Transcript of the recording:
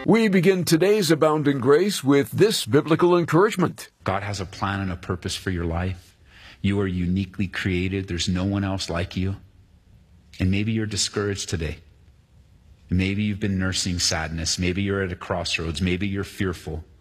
We begin today's Abounding Grace with this biblical encouragement. God has a plan and a purpose for your life. You are uniquely created. There's no one else like you. And maybe you're discouraged today. Maybe you've been nursing sadness. Maybe you're at a crossroads. Maybe you're fearful.